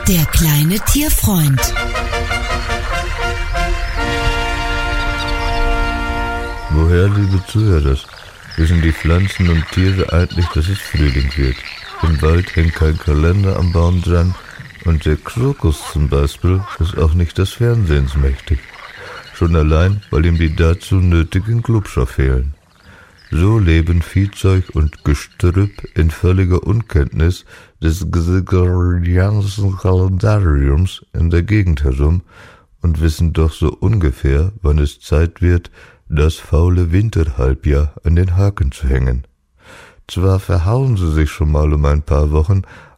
Der kleine Tierfreund. Woher, liebe Zuhörer, wissen die Pflanzen und Tiere eigentlich, dass es Frühling wird? Im Wald hängt kein Kalender am Baum dran und der Krokus zum Beispiel ist auch nicht des Fernsehens mächtig. Schon allein, weil ihm die dazu nötigen Glubscher fehlen. So leben Viehzeug und Gestrüpp in völliger Unkenntnis des gregorianischen Kalendariums in der Gegend herum und wissen doch so ungefähr, wann es Zeit wird, das faule Winterhalbjahr an den Haken zu hängen. Zwar verhauen sie sich schon mal um ein paar Wochen,